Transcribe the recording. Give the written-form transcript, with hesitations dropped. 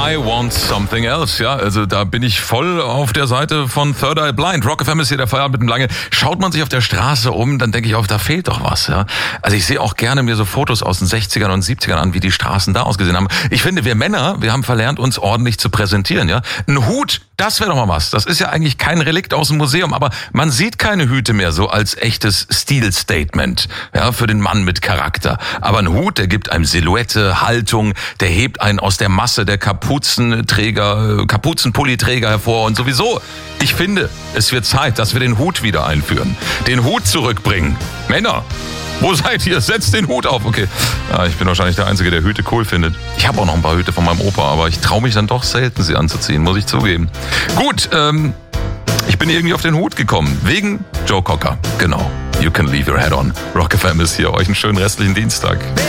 I Want Something Else. Ja, also da bin ich voll auf der Seite von Third Eye Blind. Rock FM ist hier der Feierabend mit dem Lange. Schaut man sich auf der Straße um, dann denke ich auch, da fehlt doch was. Ja, also ich sehe auch gerne mir so Fotos aus den 60ern und 70ern an, wie die Straßen da ausgesehen haben. Ich finde, wir Männer, wir haben verlernt, uns ordentlich zu präsentieren. Ja, ein Hut, das wäre doch mal was. Das ist ja eigentlich kein Relikt aus dem Museum, aber man sieht keine Hüte mehr so als echtes Stilstatement, ja, für den Mann mit Charakter. Aber ein Hut, der gibt einem Silhouette, Haltung, der hebt einen aus der Masse der Kapuzenpulliträger hervor und sowieso. Ich finde, es wird Zeit, dass wir den Hut wieder einführen. Den Hut zurückbringen. Männer, wo seid ihr? Setzt den Hut auf. Okay, ja, ich bin wahrscheinlich der Einzige, der Hüte cool findet. Ich habe auch noch ein paar Hüte von meinem Opa, aber ich traue mich dann doch selten, sie anzuziehen, muss ich zugeben. Gut, ich bin irgendwie auf den Hut gekommen. Wegen Joe Cocker. Genau. You can leave your head on. Rock FM ist hier. Euch einen schönen restlichen Dienstag.